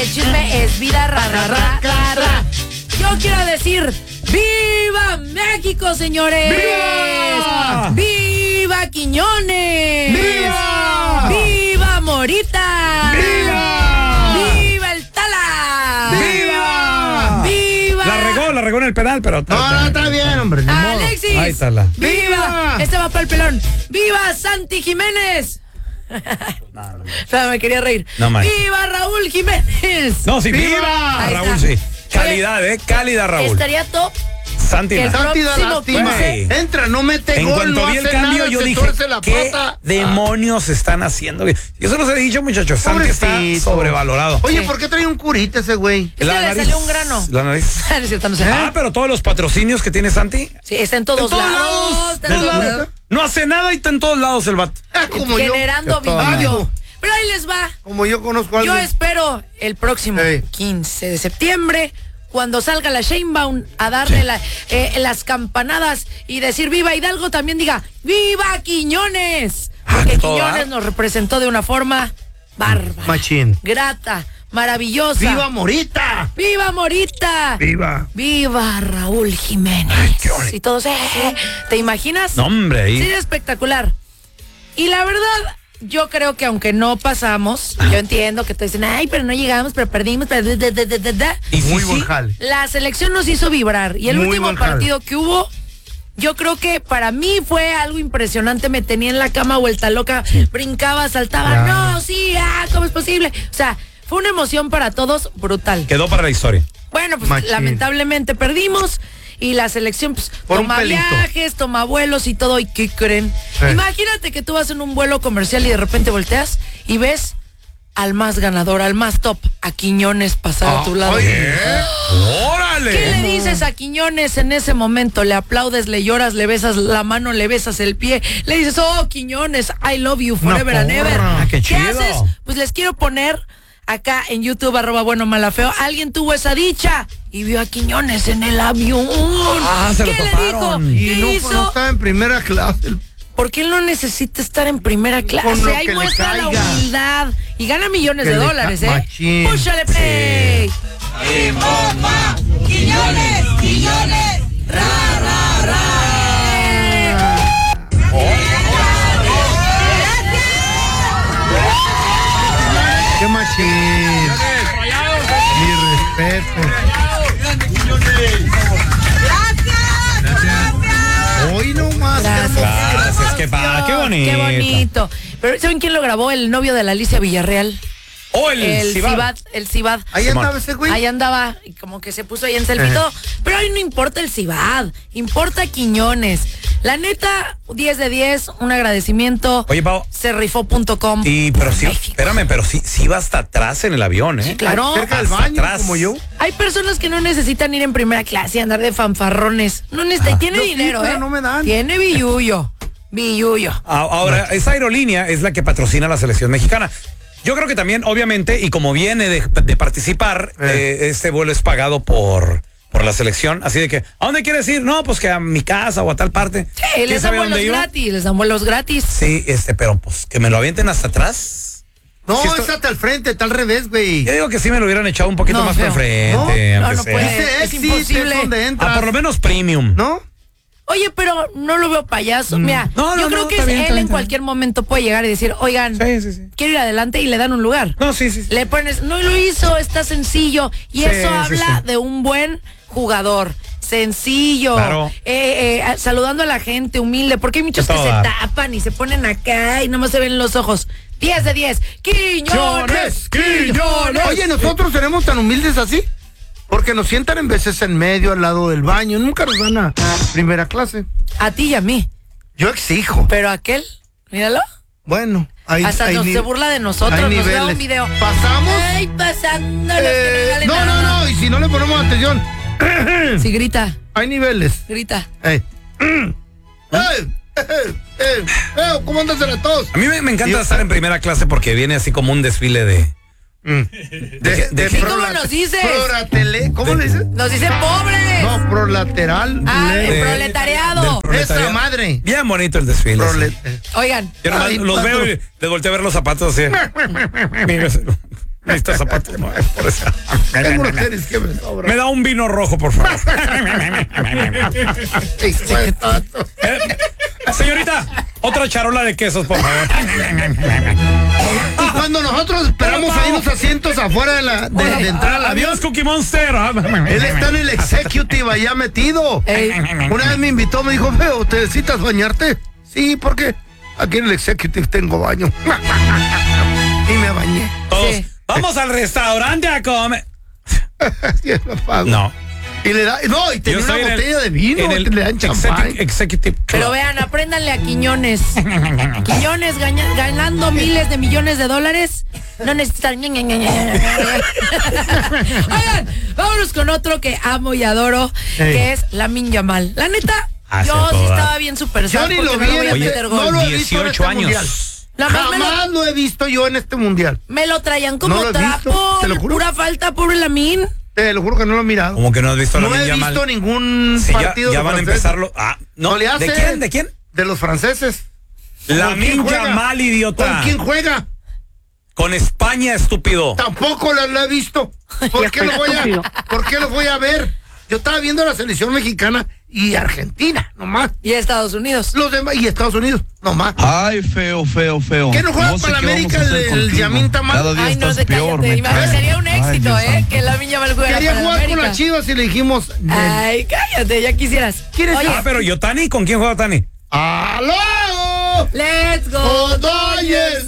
el chisme es vida, ra, ra, ra, ra, ra. Yo quiero decir, ¡viva México, señores! ¡Viva! ¡Viva Quiñones! ¡Viva! ¡Viva Morita! ¡Viva! ¡Viva el Tala! ¡Viva! ¡Viva! La regó en el penal, pero... No, está bien, hombre. ¡Alexis! Ahí está la... ¡Viva! Este va para el pelón. ¡Viva Santi Jiménez! No, me quería reír. No, ¡Viva Raúl Jiménez! No, sí, ¡Viva! viva Ahí Raúl, está. sí. Cálida, cálida, Raúl. Estaría top. Santi, El Santi da próximo lástima. 15. Entra, no mete en gol, cuanto no vi el hace cambio, nada, yo se dije, tuerce la ¿qué pata. demonios están haciendo? Yo se los he dicho, muchachos, Santi está Pobrecito. sobrevalorado. Oye, Sí. ¿por qué trae un curita ese güey? Es que le salió un grano. La nariz. No es cierto, no sé. Pero todos los patrocinios que tiene Santi, Sí, está en todos lados. Está en todos lados. no hace nada y está en todos lados el vato. Como yo. Generando Que todo billo. Pero ahí les va. Como yo conozco a Yo alguien. espero el próximo Ey. 15 de septiembre, cuando salga la Sheinbaum a darle las campanadas y decir viva Hidalgo, también diga viva Quiñones. Porque todo Quiñones dar. nos representó de una forma bárbara, Machín. grata, maravillosa. ¡Viva Morita! ¡Viva Morita! ¡Viva! ¡Viva Raúl Jiménez! Ay, qué bonito. Y todos, ¿te imaginas? No, hombre, ahí. Sí, espectacular. Y la verdad, yo creo que aunque no pasamos, yo entiendo que te dicen, ay, pero no llegamos, pero perdimos, pero... Y sí, Muy buen sí, jale. La selección nos hizo vibrar. Y el Muy último buen jale. partido que hubo, yo creo que para mí fue algo impresionante. Me tenía en la cama vuelta loca, brincaba, saltaba. Claro. No, sí, ¿cómo es posible? O sea, fue una emoción para todos brutal. quedó para la historia. Bueno, pues Machín. lamentablemente perdimos y la selección pues, Por un toma pelito. viajes, toma vuelos y todo. ¿Y qué creen? Sí. Imagínate que tú vas en un vuelo comercial y de repente volteas y ves al más ganador, al más top, a Quiñones pasar a tu lado. Oye, ¡Órale! ¿Qué le dices a Quiñones en ese momento? Le aplaudes, le lloras, le besas la mano, le besas el pie, le dices, oh, Quiñones, I love you forever and ever. Ah, qué chido. haces? Pues les quiero poner acá en YouTube, @buenomalafeo. Alguien tuvo esa dicha y vio a Quiñones en el avión. Se lo ¿Qué le toparon. dijo? ¿Qué y no, hizo? no estaba en primera clase. Porque él no necesita estar en primera Con lo clase. Ahí que le muestra la caiga. humildad. Y gana millones Que de le dólares, machín. ¡Púchale play! ¡Quiñones! ¡Quiñones! ¡Ra, ra, ra! ¡Qué machín! Mi respeto. Hoy nomás. Gracias. Gracias, qué bonito. Qué bonito. Pero ¿saben quién lo grabó? El novio de la Alicia Villarreal. Oh, el Cibad. El Cibad. Ahí Simón. andaba ese güey. Ahí andaba, y como que se puso ahí en selfie y todo. Pero ahí no importa el Cibad, importa Quiñones. La neta, 10 de 10, un agradecimiento. Oye, Pau. Cerrifo.com. Pero sí, México. espérame, pero sí va hasta atrás en el avión, ¿eh? Sí, claro. Cerca del Hasta baño, atrás. como yo. Hay personas que no necesitan ir en primera clase y andar de fanfarrones. No necesita, tiene Yo sí, dinero, pero ¿eh? no me dan. Tiene billuyo. Billuyo. Ahora, esa aerolínea es la que patrocina a la selección mexicana. Yo creo que también, obviamente, y como viene de participar, este vuelo es pagado por la selección. Así de que, ¿a dónde quieres ir? No, pues que a mi casa o a tal parte. Sí, ¿Quién les dan sabe vuelos dónde iba? gratis, les dan vuelos gratis. Sí, pero pues que me lo avienten hasta atrás. No, Sí, esto- es hasta el frente, está al revés, güey. Yo digo que sí me lo hubieran echado un poquito No, más por feo. frente. No, aunque no sea. puede. Dice es exit, imposible. es donde entras. Por lo menos premium. ¿No? Oye, pero no lo veo payaso. Mira, No, yo no, creo no, que está bien, él está bien, en está cualquier momento puede llegar y decir, oigan, Sí. quiero ir adelante y le dan un lugar. No, sí. Le pones, no lo hizo, está sencillo. Y Sí, eso sí, habla sí. de un buen jugador. Sencillo. Claro. Saludando a la gente, humilde. Porque hay muchos Que que se todo dar. tapan y se ponen acá y nomás se ven los ojos. 10 de 10. ¡Quiñones! ¡Quiñones! Oye, nosotros seremos tan humildes así. Porque nos sientan en veces en medio, al lado del baño. Nunca nos dan a primera clase. A ti y a mí. Yo exijo. Pero aquel, míralo. Bueno, ahí Hasta se burla de nosotros, hay nos da niveles. un video. ¿Pasamos? Ay, pasando los que no valen no, nada. no, no. Y si no le ponemos atención, Sí, grita, hay niveles. grita. ¿Cómo andas de la tos? A mí me encanta estar en primera clase porque viene así como un desfile de... ¿Y cómo nos dices? ¿Cómo le dices? Nos dice pobres. No, prolateral. El proletariado. Esa madre. Bien bonito el desfile. sí. Oigan, Yo nomás Ay, los patrón. veo y les volteo a ver los zapatos así. Necesito zapatos nuevos, por eso. Tengo unos tenis que me sobran. Me da un vino rojo, por favor. Señorita, otra charola de quesos, por favor. Y cuando nosotros esperamos ahí los asientos afuera de entrar al avión, Adiós, Cookie Monster. él está en el executive allá metido. Una vez me invitó, me dijo, Feo, ¿te necesitas bañarte? Sí, ¿por qué? Aquí en el executive tengo baño. Y me bañé. Todos, Sí. vamos al restaurante a comer. Así es, lo pago. No. Y le da, no, y tenía Yo una estoy botella de vino, en el le dan champán. executive club. Pero vean, apréndanle a Quiñones. Quiñones ganando miles de millones de dólares. No necesitan. Oigan, vámonos con otro que amo y adoro, que es Lamine Yamal. La neta, Hace yo sí toda. estaba bien super Yo ni lo vi voy a en meter este, gol. no lo he visto en 18 este años. mundial. Nada más Jamás lo he visto yo en este mundial. me lo traían como No lo he visto, trapo. te lo juro. Pura falta, pobre Lamine. Te lo juro que no lo he mirado. Como que no has visto a No Lamine he Yamal. visto ningún Sí, partido ya de van a franceses. empezarlo. No, No le hace. ¿de quién? ¿De quién? De los franceses. Lamine quién juega? Yamal, idiota. ¿Con quién juega? Con España, estúpido. Tampoco lo he visto. ¿Por qué lo voy a ver? Yo estaba viendo la selección mexicana y Argentina, nomás. Y Estados Unidos. Los demás, y Estados Unidos, nomás. Ay, feo. ¿Qué no juega sé para qué América vamos a hacer el contigo. Yamin Tamal? Cada día Ay, no estás se peor, cállate. me Imagínate, cae. sería un Ay, éxito, Dios santo. que Lamine Yamal jugara Quería para jugar América. con las Chivas y le dijimos, Ay, cállate, ya quisieras. ¿Quieres Oye, Pero Yotani, ¿con quién juega Tani? ¡aló! let's go, ¡Oh, Dodgers!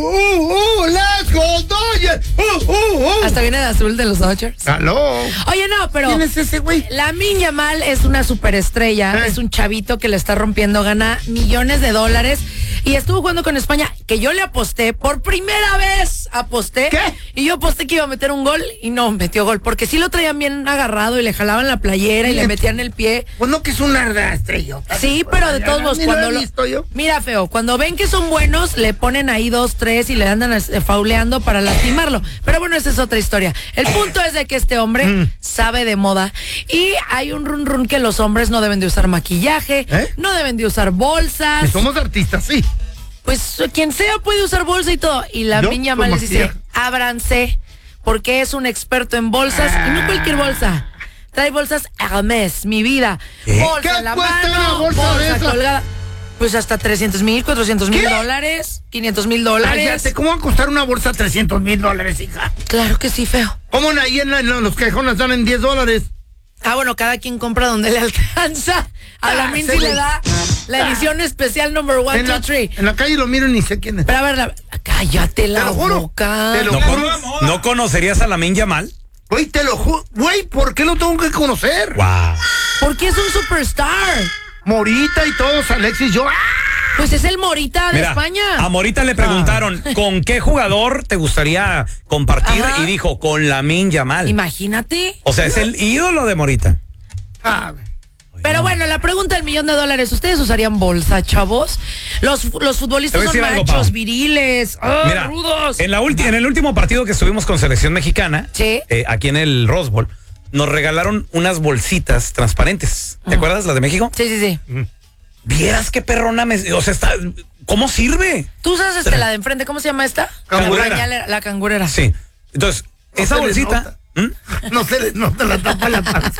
¡Let's go, Dodgers! Hasta viene de azul de los Dodgers. ¡Aló! Oye, no, pero ¿Quién es ese güey? Lamine Yamal es una superestrella, es un chavito que le está rompiendo, gana millones de dólares y estuvo jugando con España, que yo le aposté, por primera vez aposté. ¿Qué? Y yo aposté que iba a meter un gol y no metió gol, porque sí lo traían bien agarrado y le jalaban la playera y le metían el pie. Pues no, que es una estrellota. Sí, pero de todos modos, Ni cuando lo he visto yo. Mira, Feo, cuando ven que son buenos, le ponen ahí 2, 3 y le andan fauleando para lastimarlo. Pero bueno, esa es otra historia. El punto es de que este hombre sabe de moda y hay un run que los hombres no deben de usar maquillaje, no deben de usar bolsas. Que somos artistas, sí. Pues quien sea puede usar bolsa y todo. Y la Yo, niña con mal les dice, maquillaje. ábranse, porque es un experto en bolsas y no cualquier bolsa. Trae bolsas Hermes, mi vida. Bolsa ¿Qué en la cuesta mano, una bolsa de esa? colgada. Pues hasta 300,000, 400,000 ¿Qué? dólares, 500,000 dólares. Cállate, ¿cómo va a costar una bolsa $300,000, hija? Claro que sí, Feo. ¿Cómo ahí en los cajones dan en $10? Ah, bueno, cada quien compra donde le alcanza. A Lamine ese sí le güey. da la edición especial number 1, 2, 3. En la calle lo miro y ni sé quién es. Pero a ver, cállate la lo juro, boca. te lo ¿No, juro. ¿No conocerías a Lamine Yamal? Güey, te lo juro. Güey, ¿por qué lo tengo que conocer? Wow. Porque es un superstar. Morita y todos, Alexis, yo. ¡ah! Pues es el Morita de Mira, España. a Morita le preguntaron, ¿con qué jugador te gustaría compartir? Ajá. Y dijo, con Lamine Yamal. Imagínate. O sea, es el ídolo de Morita. Ah, Pero bueno, la pregunta del $1,000,000. ¿Ustedes usarían bolsa, chavos? Los futbolistas Te voy a son decir algo, machos, Pau. viriles, Mira, rudos. en el último partido que estuvimos con Selección Mexicana, Sí. aquí en el Rose Bowl, nos regalaron unas bolsitas transparentes. ¿Te acuerdas, las de México? Sí, sí, sí. Vieras qué perrona o sea, ¿cómo sirve? Tú usas la de enfrente, ¿cómo se llama esta? Cangurera. La cangurera. Sí. Entonces, No esa se le bolsita... nota. ¿Mm? no se les nota la tapa la panza.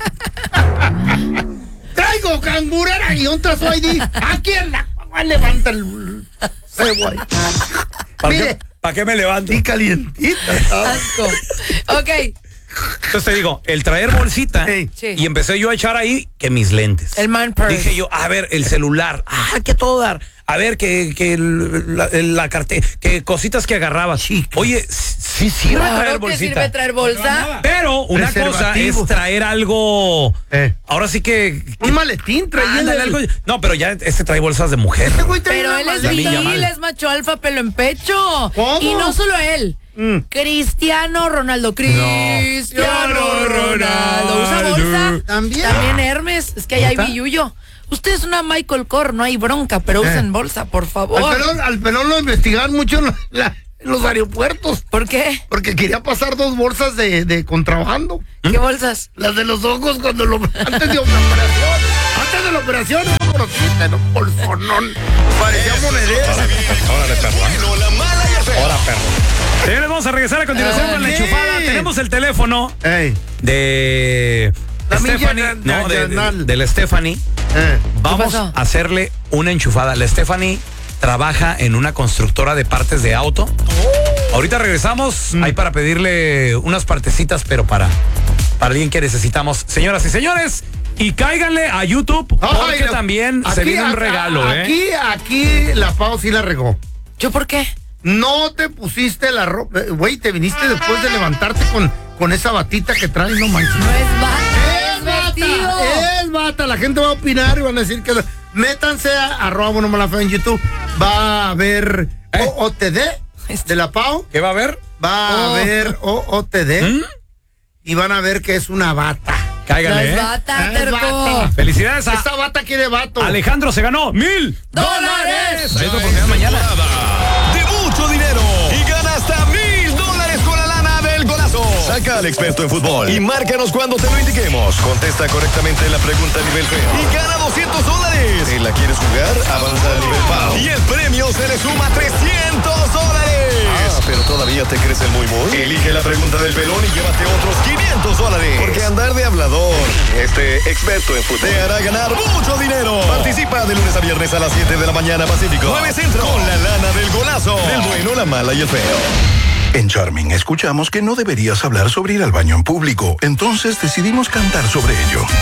Traigo cangurera y un trazo ID. Aquí en la levanta el cebo ahí. Mire, ¿Para qué me levanto? y calientita. Asco. Ok. Entonces te digo, el traer bolsita Sí. Sí. y empecé yo a echar ahí que mis lentes. El man purse. Dije yo, a ver, el celular, que todo dar. A ver, que la cartera, que cositas que agarraba. Oye, sí sirve traer Claro que bolsita. sirve traer bolsa. Pero una cosa Preservativo. es traer algo. Ahora sí que. Un maletín traía Ándale, algo. No, pero ya este trae bolsas de mujer. Este güey trae Pero una él es maleta. Lamine Yamal. viril, es macho alfa, pelo en pecho. ¿Cómo? Y no solo él. Cristiano Ronaldo. Cristiano Ronaldo. ¿Usa bolsa? También. Hermes. Es que ahí hay ¿Neta? billuyo. Usted es una Michael Kors, no hay bronca, pero usen bolsa, por favor. Al pelón lo investigaban mucho en los aeropuertos. ¿Por qué? Porque quería pasar 2 bolsas de contrabando. ¿Qué bolsas? Las de los ojos antes de una operación. Antes de la operación, no conociste, no, bolsonón. Parecía monedero. Órale, perro. Bueno, la mala y el feo. Ahora, perro. Señores, vamos a regresar a continuación con la enchufada. Tenemos el teléfono de La Stephanie. milla De la Stephanie. Vamos pasó? a hacerle una enchufada. La Stephanie trabaja en una constructora de partes de auto. Ahorita regresamos. Hay para pedirle unas partecitas, pero para alguien que necesitamos. Señoras y señores, y cáiganle a YouTube porque también se viene un regalo, Aquí la Pau sí la regó. ¿Yo por qué? No te pusiste la ropa, güey, te viniste después de levantarte con esa batita que traes, no manches. No es bata, es vestido. Es bata, la gente va a opinar y van a decir que... Métanse a @1malafeo en YouTube. Va a haber OOTD de la Pau. ¿Qué va a haber? Va a haber OOTD y van a ver que es una bata. Cáiganle, No es bata, Es terco. bata. Felicidades a Esta bata quiere vato. Alejandro, se ganó $1,000. Ya Ahí es la es oportunidad mañana. temporada de mucho dinero y gana hasta $1,000 con la lana del golazo. Saca al experto en fútbol y márcanos cuando te lo indiquemos. Contesta correctamente la pregunta a nivel feo y gana $200. Si la quieres jugar, avanza a nivel Pau y el premio se le suma $300. Pero todavía te crees el muy. Elige la pregunta del pelón y llévate otros $500. Porque andar de hablador, experto en fútbol, te hará ganar mucho dinero. Participa de lunes a viernes a las 7 de la mañana Pacífico, 9 Centro, con la lana del golazo, del bueno, la mala y el feo. En Charming escuchamos que no deberías hablar sobre ir al baño en público, entonces decidimos cantar sobre ello.